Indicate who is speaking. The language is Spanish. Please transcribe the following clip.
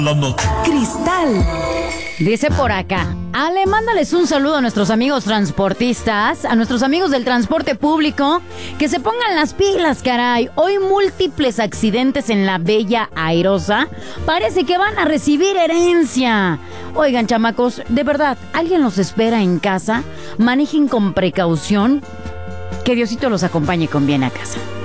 Speaker 1: La noche.
Speaker 2: Cristal.
Speaker 3: Dice por acá, Ale, mándales un saludo a nuestros amigos transportistas, a nuestros amigos del transporte público, que se pongan las pilas, caray. Hoy múltiples accidentes en la Bella Airosa, parece que van a recibir herencia. Oigan, chamacos, de verdad, ¿alguien los espera en casa? Manejen con precaución, que Diosito los acompañe con bien a casa.